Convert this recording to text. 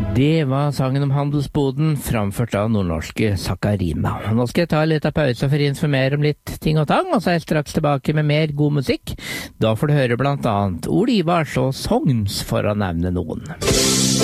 Det var sangen om handelsboden, framført av nordnorske Sakarina. Nå skal jeg ta litt av pause for å informere om litt ting og tang, og så er jeg straks tilbake med mer god musikk. Da får du høre blant annet Olivars og Sogns, for å nevne noen.